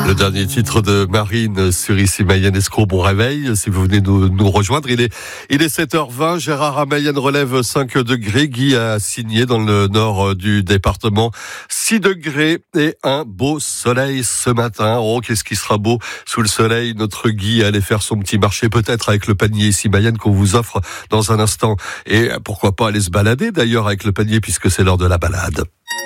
Le dernier titre de Marine sur Ici Mayenne Escroc. Bon réveil, si vous venez nous rejoindre. Il est 7h20. Gérard à Mayenne relève 5 degrés. Guy a signé dans le nord du département 6 degrés et un beau soleil ce matin. Oh, qu'est-ce qui sera beau sous le soleil. Notre Guy allait faire son petit marché peut-être avec le panier Ici Mayenne qu'on vous offre dans un instant. Et pourquoi pas aller se balader d'ailleurs avec le panier puisque c'est l'heure de la balade.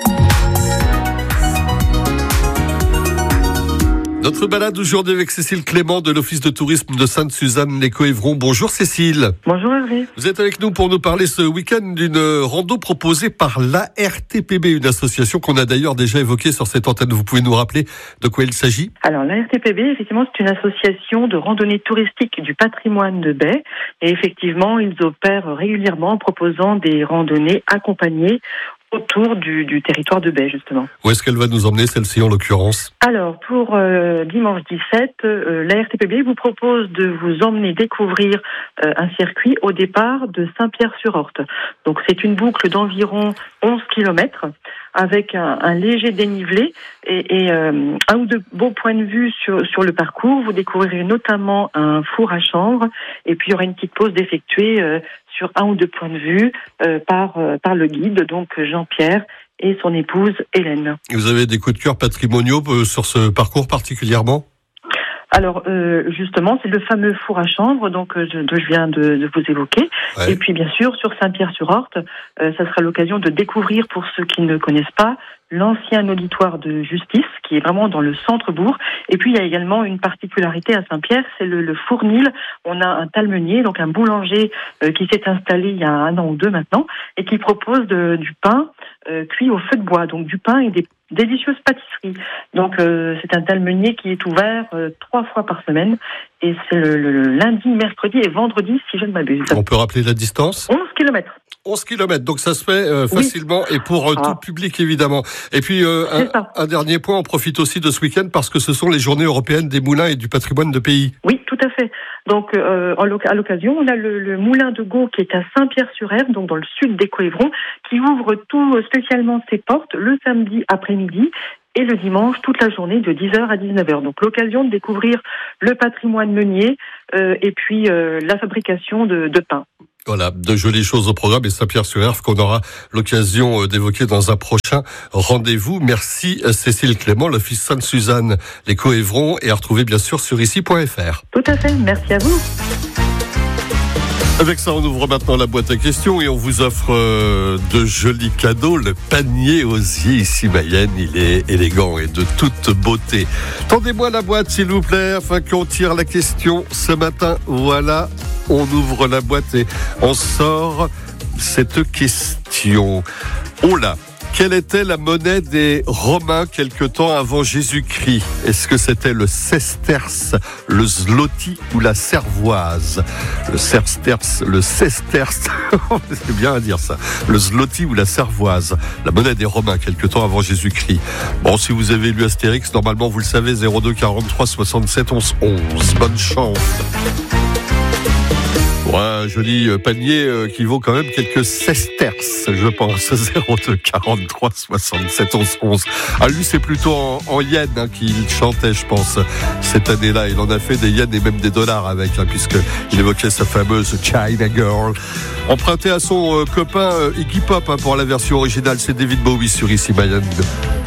Notre balade aujourd'hui avec Cécile Clément de l'Office de tourisme de Sainte-Suzanne-les-Coëvrons. Bonjour Cécile. Bonjour Hervé. Vous êtes avec nous pour nous parler ce week-end d'une rando proposée par l'ARTPB, une association qu'on a d'ailleurs déjà évoquée sur cette antenne. Vous pouvez nous rappeler de quoi il s'agit ? Alors l'ARTPB, effectivement, c'est une association de randonnée touristique du patrimoine de baie. Et effectivement, ils opèrent régulièrement en proposant des randonnées accompagnées autour du territoire de baie, justement. Où est-ce qu'elle va nous emmener, celle-ci en l'occurrence ? Alors, pour dimanche 17, la RTPB vous propose de vous emmener découvrir un circuit au départ de Saint-Pierre-sur-Orthe. Donc, c'est une boucle d'environ 11 km avec un léger dénivelé et un ou deux beaux points de vue sur le parcours. Vous découvrirez notamment un four à chanvre et puis il y aura une petite pause d'effectuer sur un ou deux points de vue par le guide, donc Jean-Pierre et son épouse Hélène. Vous avez des coups de cœur patrimoniaux sur ce parcours particulièrement ? Alors justement, c'est le fameux four à chanvre donc je viens de vous évoquer. Ouais. Et puis bien sûr, sur Saint-Pierre-sur-Orthe, ça sera l'occasion de découvrir, pour ceux qui ne connaissent pas, l'ancien auditoire de justice qui est vraiment dans le centre-bourg. Et puis il y a également une particularité à Saint-Pierre, c'est le fournil. On a un talmenier, donc un boulanger qui s'est installé il y a 1 an ou 2 maintenant et qui propose du pain cuit au feu de bois, donc du pain et des délicieuses pâtisseries. Donc c'est un talmenier qui est ouvert 3 fois par semaine et c'est le lundi, mercredi et vendredi si je ne m'abuse. On peut rappeler la distance ? 11 km. 11 km, donc ça se fait facilement et pour tout public évidemment. Et puis un dernier point, on profite aussi de ce week-end parce que ce sont les journées européennes des moulins et du patrimoine de pays. Oui, tout à fait. Donc à l'occasion, on a le moulin de Gau qui est à Saint-Pierre-sur-Ère, donc dans le sud des Coëvrons, qui ouvre tout spécialement ses portes le samedi après-midi et le dimanche toute la journée de 10h à 19h. Donc l'occasion de découvrir le patrimoine meunier et puis la fabrication de pain. Voilà, de jolies choses au programme et Saint-Pierre-sur-Ère qu'on aura l'occasion d'évoquer dans un prochain rendez-vous. Merci Cécile Clément, l'Office Sainte-Suzanne, les Coëvrons, et à retrouver bien sûr sur ici.fr. Tout à fait, merci à vous. Avec ça, on ouvre maintenant la boîte à questions et on vous offre de jolis cadeaux. Le panier osier Ici Mayenne, il est élégant et de toute beauté. Tendez-moi la boîte s'il vous plaît afin qu'on tire la question ce matin. Voilà, on ouvre la boîte et on sort cette question. Oh là! Quelle était la monnaie des Romains quelque temps avant Jésus-Christ ? Est-ce que c'était le sesterce, le zloty ou la cervoise ? Le sesterce, c'est bien à dire ça. Le zloty ou la cervoise, la monnaie des Romains quelque temps avant Jésus-Christ. Bon, si vous avez lu Astérix, normalement vous le savez, 02 43 67 11 11. Bonne chance. Pour un joli panier qui vaut quand même quelques sesterces, je pense. 02 43 67 11 11. Ah, lui, c'est plutôt en yens qu'il chantait, je pense, cette année-là. Il en a fait des yens et même des dollars avec, puisqu'il évoquait sa fameuse China Girl. Emprunté à son copain Iggy Pop pour la version originale, c'est David Bowie sur Ici Mayenne.